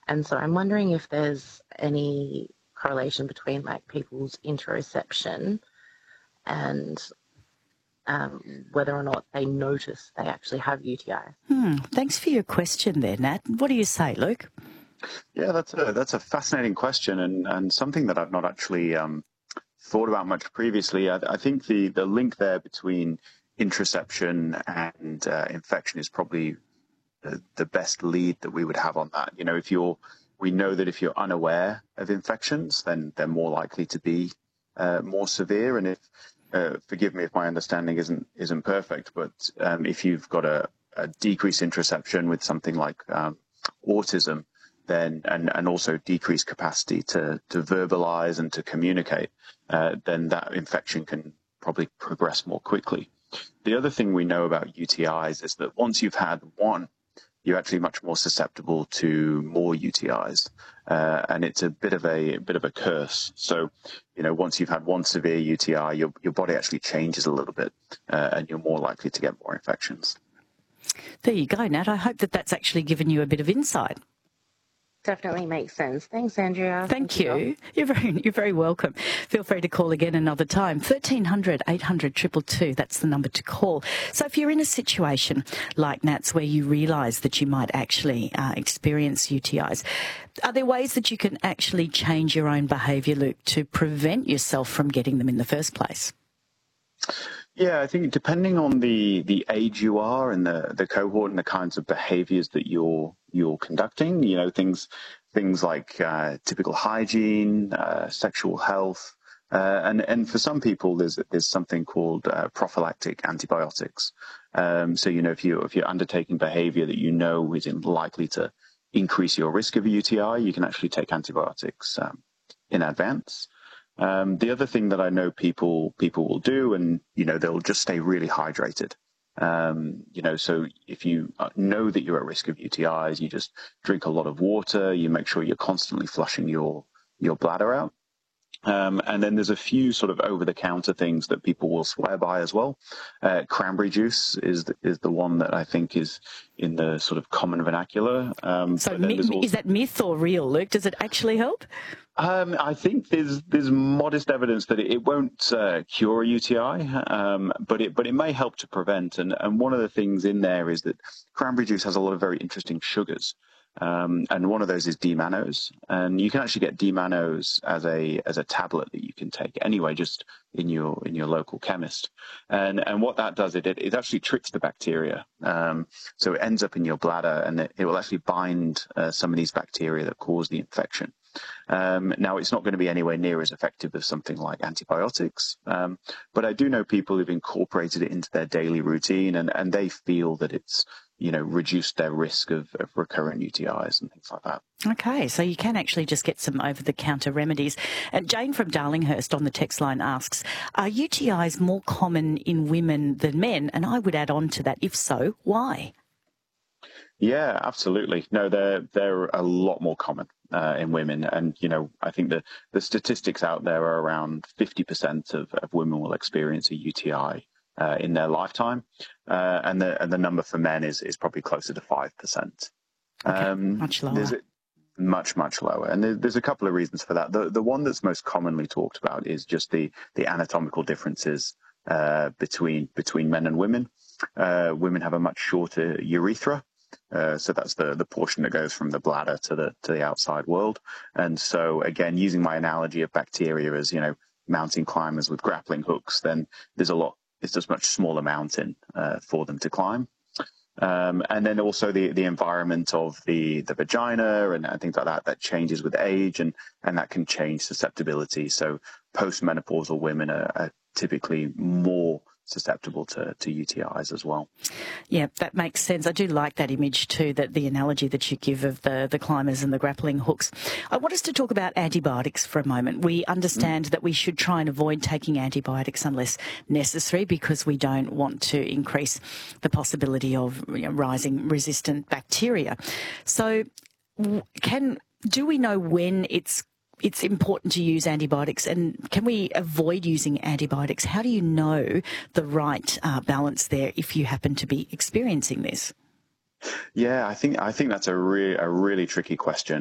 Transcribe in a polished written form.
And so I'm wondering if there's any correlation between like people's interoception and whether or not they notice they actually have UTI. Thanks for your question there, Nat. What do you say, Luke? Yeah, that's a fascinating question and something that I've not actually thought about much previously. I think the link there between interoception and infection is probably the best lead that we would have on that. You know, we know that if you're unaware of infections, then they're more likely to be more severe. And if forgive me if my understanding isn't perfect, but if you've got a decreased interoception with something like autism, then and also decreased capacity to verbalize and to communicate, then that infection can probably progress more quickly. The other thing we know about UTIs is that once you've had one, you're actually much more susceptible to more UTIs, and it's a bit of a curse. So, you know, once you've had one severe UTI, your body actually changes a little bit, and you're more likely to get more infections. There you go, Nat. I hope that's actually given you a bit of insight. Definitely makes sense. Thanks, Andrea. Thank you. You're very welcome. Feel free to call again another time. 1300 800 222. That's the number to call. So if you're in a situation like Nat's where you realise that you might actually experience UTIs, are there ways that you can actually change your own behaviour, Luke, to prevent yourself from getting them in the first place? Yeah, I think depending on the age you are and the cohort and the kinds of behaviours that you're conducting, you know, things like typical hygiene, sexual health, and for some people there's something called prophylactic antibiotics. So you know, if you're undertaking behaviour that you know is likely to increase your risk of a UTI, you can actually take antibiotics in advance. The other thing that I know people will do, and you know, they'll just stay really hydrated. You know, so if you know that you're at risk of UTIs, you just drink a lot of water. You make sure you're constantly flushing your bladder out. And then there's a few sort of over-the-counter things that people will swear by as well. Cranberry juice is the one that I think is in the sort of common vernacular. So is that myth or real, Luke? Does it actually help? I think there's modest evidence that it won't cure a UTI, but it may help to prevent. And one of the things in there is that cranberry juice has a lot of very interesting sugars. And one of those is D-mannose, and you can actually get D-mannose as a tablet that you can take anyway, just in your local chemist. And what that does, it actually tricks the bacteria. So it ends up in your bladder, and it will actually bind some of these bacteria that cause the infection. Now, it's not going to be anywhere near as effective as something like antibiotics, but I do know people who've incorporated it into their daily routine, and they feel that it's, you know, reduced their risk of recurrent UTIs and things like that. Okay, so you can actually just get some over-the-counter remedies. And Jane from Darlinghurst on the text line asks, are UTIs more common in women than men? And I would add on to that, if so, why? Yeah, absolutely. No, they're a lot more common in women. And, you know, I think the statistics out there are around 50% of women will experience a UTI in their lifetime, and the number for men is probably closer to 5%. Okay, much lower. Much lower, and there's a couple of reasons for that. The one that's most commonly talked about is just the anatomical differences between men and women. Women have a much shorter urethra. So that's the portion that goes from the bladder to the outside world. And so again, using my analogy of bacteria as, you know, mountain climbers with grappling hooks, then it's just much smaller mountain for them to climb. And then also the environment of the vagina and things like that changes with age, and that can change susceptibility. So postmenopausal women are typically more susceptible to UTIs as well. Yeah, that makes sense. I do like that image too, that the analogy that you give of the climbers and the grappling hooks. I want us to talk about antibiotics for a moment. We understand that we should try and avoid taking antibiotics unless necessary, because we don't want to increase the possibility of, you know, rising resistant bacteria. So do we know when it's important to use antibiotics, and can we avoid using antibiotics? How do you know the right balance there if you happen to be experiencing this? Yeah, I think that's a really tricky question.